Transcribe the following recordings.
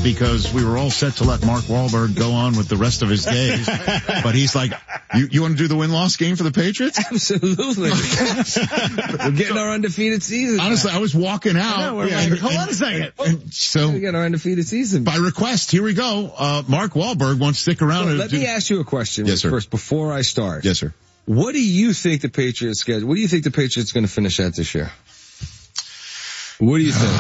because we were all set to let Mark Wahlberg go on with the rest of his days. But he's like, you want to do the win-loss game for the Patriots? Absolutely. We're getting our undefeated season. Honestly, I was walking out. Hold on a second. So we got our undefeated season. By request, here we go. Mark Wahlberg wants to stick around. Let me ask you a question first before I start. Yes, sir. What do you think the Patriots schedule? What do you think the Patriots are going to finish at this year? What do you think?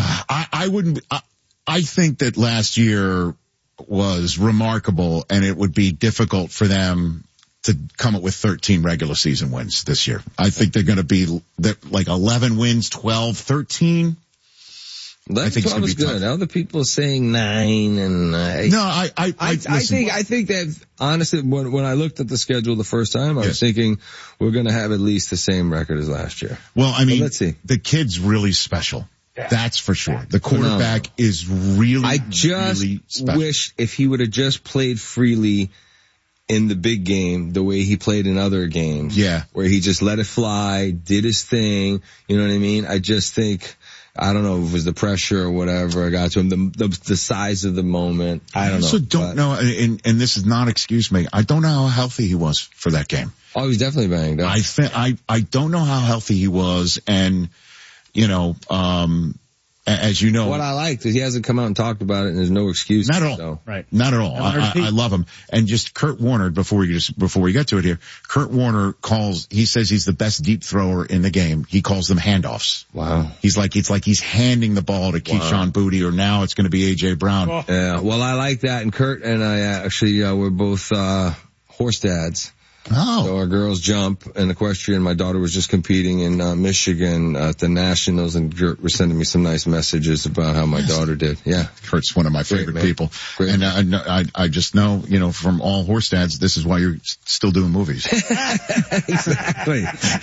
I think that last year was remarkable, and it would be difficult for them to come up with 13 regular season wins this year. I think they're going to be like 11 wins, 12, 13. I think 12 is good. Other people are saying 9 and I think that honestly, when I looked at the schedule the first time, I was thinking we're going to have at least the same record as last year. Well, I mean, let's see. The kid's really special. Yeah. That's for sure. The quarterback is really, I just really special. Wish if he would have just played freely in the big game the way he played in other games. Yeah. Where he just let it fly, did his thing. You know what I mean? I just think, I don't know if it was the pressure or whatever I got to him, the size of the moment. I don't know. I also don't know, and this is not excuse me, I don't know how healthy he was for that game. Oh, he was definitely banged up. I don't know how healthy he was, and you know, as you know, what I liked is he hasn't come out and talked about it, and there's no excuse. Not at all. So. Right. Not at all. I love him. And just Kurt Warner, before we get to it here, Kurt Warner he says he's the best deep thrower in the game. He calls them handoffs. Wow. It's like he's handing the ball to Keyshawn Boutte, or now it's going to be AJ Brown. Oh. Yeah. Well, I like that. And Kurt and I actually, we're both, horse dads. Oh. So our girls jump and equestrian. My daughter was just competing in Michigan at the Nationals, and Kurt was sending me some nice messages about how my daughter did. Yeah. Kurt's one of my favorite people. Great. And I just know, from all horse dads, this is why you're still doing movies. Exactly.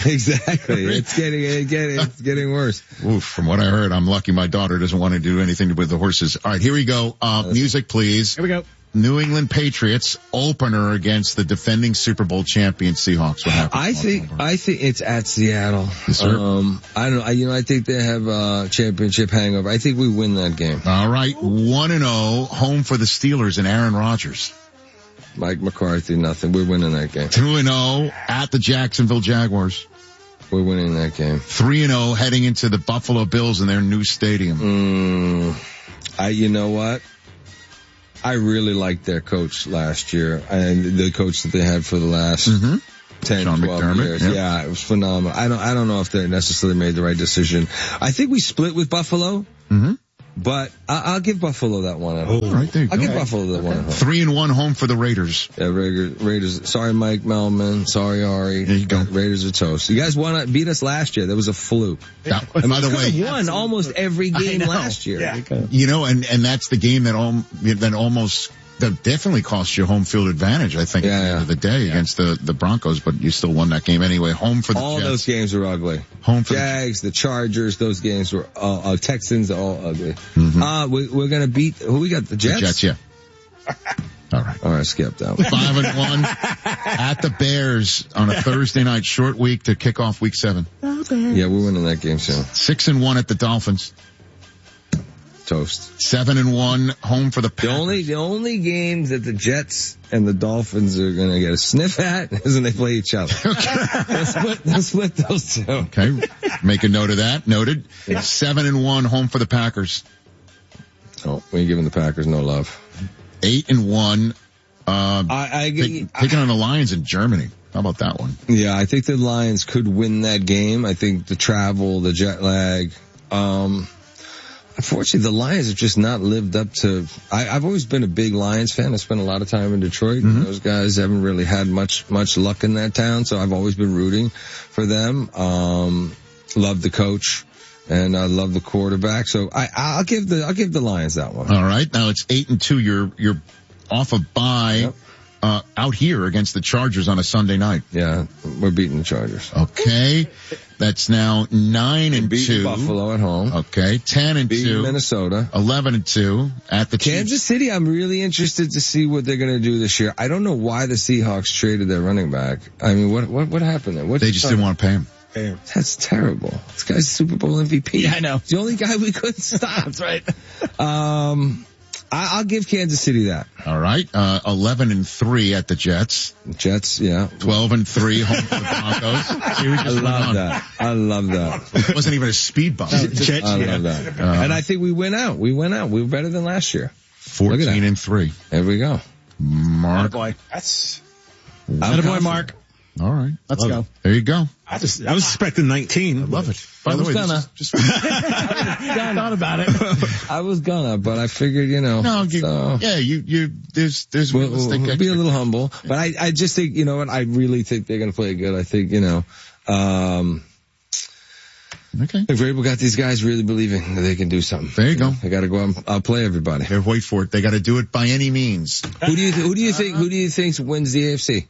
It's getting worse. Oof, from what I heard, I'm lucky my daughter doesn't want to do anything with the horses. All right, here we go. Music, please. Here we go. New England Patriots opener against the defending Super Bowl champion Seahawks. What happened? I think it's at Seattle. Yes, sir. I think they have a championship hangover. I think we win that game. All right. 1-0 home for the Steelers and Aaron Rodgers. Mike McCarthy, nothing. We're winning that game. 2-0 at the Jacksonville Jaguars. We're winning that game. 3-0 heading into the Buffalo Bills in their new stadium. You know what? I really liked their coach last year, and the coach that they had for the last 10, Sean 12 McDermott, years. Yep. Yeah, it was phenomenal. I don't know if they necessarily made the right decision. I think we split with Buffalo. But I'll give Buffalo that one at home. Oh, right there. I'll give Buffalo that one at home. 3-1 home for the Raiders. Yeah, Raiders. Sorry, Mike Melman. Sorry, Ari. There you go. Raiders are toast. You guys beat us last year. That was a fluke. And by the way, won almost every game last year. Yeah. And that's the game that definitely cost you home field advantage, I think, at the end of the day against the Broncos, but you still won that game anyway. Home for the all Jets. Those games were ugly. Home for Jags, the Chargers, those games were Texans, all ugly. We're gonna beat who we got? The Jets? The Jets, yeah. All right, skip that. 5-1 at the Bears on a Thursday night, short week to kick off week 7. Yeah, we're winning that game soon. 6-1 at the Dolphins. Toast. 7-1 home for the Packers. The only games that the Jets and the Dolphins are going to get a sniff at is when they play each other. Okay. They'll split those two. Okay. Make a note of that. Noted. 7-1 home for the Packers. Oh, we ain't giving the Packers no love. 8-1. Taking on the Lions in Germany. How about that one? Yeah, I think the Lions could win that game. I think the travel, the jet lag, unfortunately, the Lions have just not lived up to. I've always been a big Lions fan. I spent a lot of time in Detroit. And those guys haven't really had much luck in that town, so I've always been rooting for them. Love the coach, and I love the quarterback. So I'll give the Lions that one. All right, now it's 8-2. You're off a bye. Yep. Out here against the Chargers on a Sunday night. Yeah, we're beating the Chargers. Okay. That's now 9-2. Beating Buffalo at home. Okay. 10-2. Beating Minnesota. 11-2 at the Kansas Chiefs. City. I'm really interested to see what they're going to do this year. I don't know why the Seahawks traded their running back. I mean, what happened there? They just didn't want to pay him. That's terrible. This guy's Super Bowl MVP. Yeah, I know. He's the only guy we couldn't stop. That's right. I'll give Kansas City that. All right. 11-3 at the Jets. Jets, yeah. 12-3 home for the Broncos. I love that. It wasn't even a speed bump. I love that. And I think we went out. We were better than last year. 14-3. There we go. Mark. Attaboy. Attaboy, Mark. All right. Let's go. There you go. I was expecting 19. I love it. By the way, just thought about it. I was gonna, but I figured, No, there's we'll be a little humble. But I just think, you know what, I really think they're gonna play good. I think, okay. I think Vrabel got these guys really believing that they can do something. There you go. They gotta go out and outplay everybody. Wait for it. They gotta do it by any means. Who do you think wins the AFC?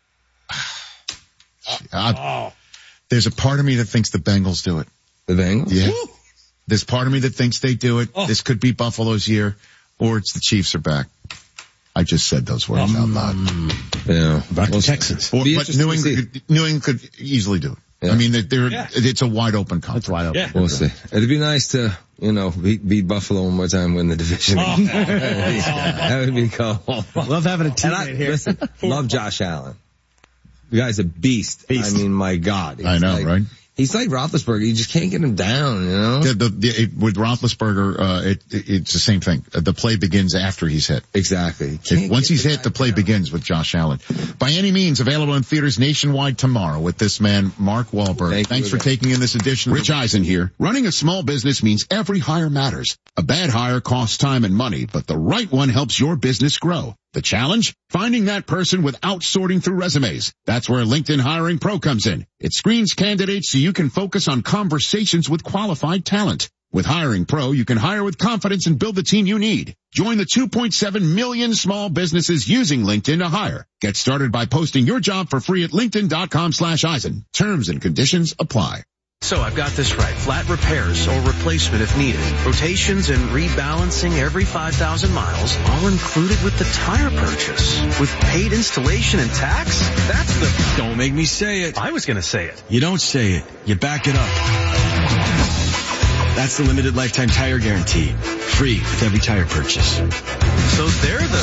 There's a part of me that thinks the Bengals do it. The Bengals? Yeah. There's part of me that thinks they do it. Oh. This could be Buffalo's year, or it's the Chiefs are back. I just said those words out loud. Yeah. Back to Texas. But New England could easily do it. Yeah. I mean, it's a wide open conference. It's wide open. Yeah. We'll see. It'd be nice to, beat Buffalo one more time, win the division. That would be cool. Love having a teammate here. Listen, love Josh Allen. The guy's a beast. I mean, my God. I know, right? He's like Roethlisberger. You just can't get him down, With Roethlisberger, it's the same thing. The play begins after he's hit. Exactly. Once he's hit, the play begins with Josh Allen. By any means, available in theaters nationwide tomorrow with this man, Mark Wahlberg. Thanks for taking in this edition. Rich Eisen here. Running a small business means every hire matters. A bad hire costs time and money, but the right one helps your business grow. The challenge? Finding that person without sorting through resumes. That's where LinkedIn Hiring Pro comes in. It screens candidates so you can focus on conversations with qualified talent. With Hiring Pro, you can hire with confidence and build the team you need. Join the 2.7 million small businesses using LinkedIn to hire. Get started by posting your job for free at linkedin.com/Eisen. Terms and conditions apply. So I've got this right. Flat repairs or replacement if needed. Rotations and rebalancing every 5,000 miles, all included with the tire purchase. With paid installation and tax? That's the... Don't make me say it. I was going to say it. You don't say it. You back it up. That's the limited lifetime tire guarantee. Free with every tire purchase. So they're the...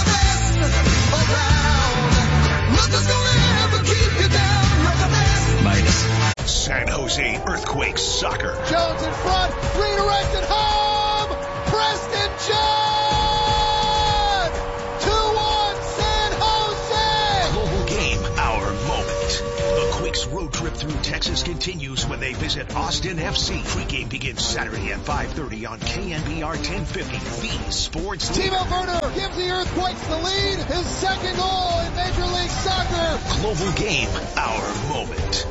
Midas. San Jose Earthquakes soccer. Jones in front, redirected home! Preston John! 2-1 San Jose! Global game, our moment. The Quakes road trip through Texas continues when they visit Austin FC. Pre-game begins Saturday at 5:30 on KNBR 1050. The Sports Leader. Timo Werner gives the Earthquakes the lead. His second goal in Major League Soccer. Global game, our moment.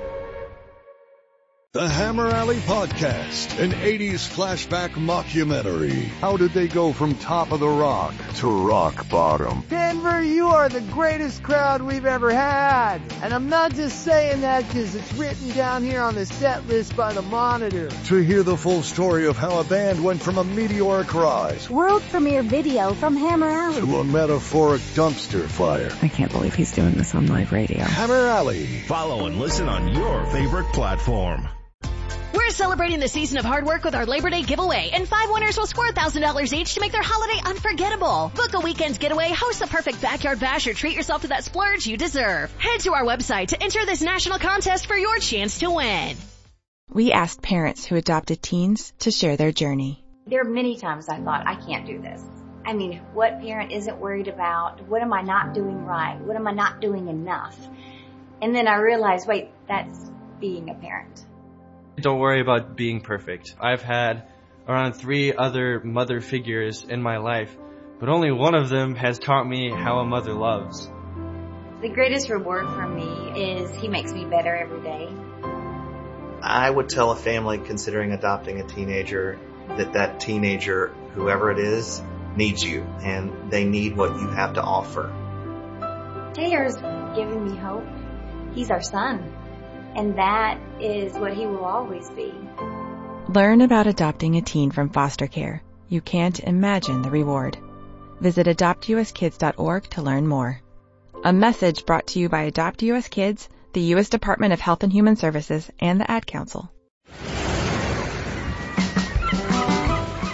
The Hammer Alley Podcast, an 80s flashback mockumentary. How did they go from top of the rock to rock bottom? Denver, you are the greatest crowd we've ever had. And I'm not just saying that because it's written down here on the set list by the Monitor. To hear the full story of how a band went from a meteoric rise, world premiere video from Hammer Alley, to a metaphoric dumpster fire. I can't believe he's doing this on live radio. Hammer Alley. Follow and listen on your favorite platform. We're celebrating the season of hard work with our Labor Day giveaway, and 5 winners will score $1,000 each to make their holiday unforgettable. Book a weekend's getaway, host the perfect backyard bash, or treat yourself to that splurge you deserve. Head to our website to enter this national contest for your chance to win. We asked parents who adopted teens to share their journey. There are many times I thought, I can't do this. I mean, what parent isn't worried about? What am I not doing right? What am I not doing enough? And then I realized, wait, that's being a parent. Don't worry about being perfect. I've had around 3 other mother figures in my life, but only one of them has taught me how a mother loves. The greatest reward for me is he makes me better every day. I would tell a family considering adopting a teenager that teenager, whoever it is, needs you, and they need what you have to offer. Taylor's given me hope. He's our son. And that is what he will always be. Learn about adopting a teen from foster care. You can't imagine the reward. Visit adoptuskids.org to learn more. A message brought to you by Adopt US Kids, the U.S. Department of Health and Human Services, and the Ad Council.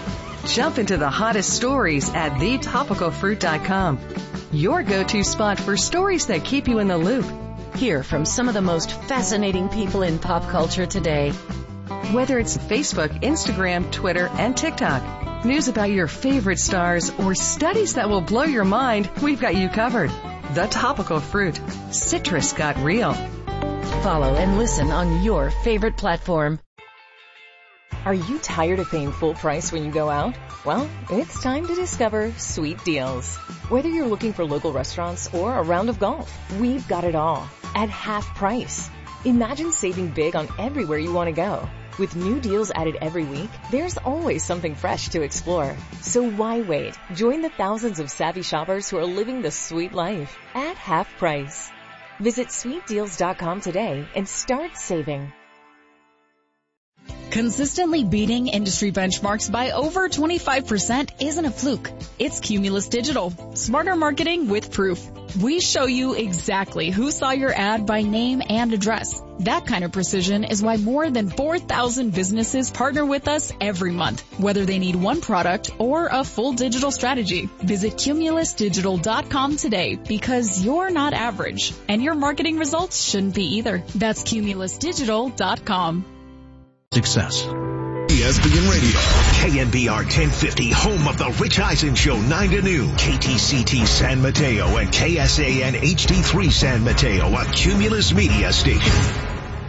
Jump into the hottest stories at thetopicalfruit.com. Your go-to spot for stories that keep you in the loop. Hear from some of the most fascinating people in pop culture today. Whether it's Facebook, Instagram, Twitter, and TikTok, news about your favorite stars, or studies that will blow your mind, we've got you covered. The Topical Fruit. Citrus got real. Follow and listen on your favorite platform. Are you tired of paying full price when you go out? Well, it's time to discover Sweet Deals. Whether you're looking for local restaurants or a round of golf, we've got it all at half price. Imagine saving big on everywhere you want to go. With new deals added every week, there's always something fresh to explore. So why wait? Join the thousands of savvy shoppers who are living the sweet life at half price. Visit sweetdeals.com today and start saving. Consistently beating industry benchmarks by over 25% isn't a fluke. It's Cumulus Digital. Smarter marketing with proof. We show you exactly who saw your ad by name and address. That kind of precision is why more than 4,000 businesses partner with us every month, whether they need one product or a full digital strategy. Visit cumulusdigital.com today because you're not average, and your marketing results shouldn't be either. That's cumulusdigital.com. Success. ESPN Radio. KNBR 1050, home of the Rich Eisen Show, 9 to noon. KTCT San Mateo and KSAN HD3 San Mateo, a Cumulus media station.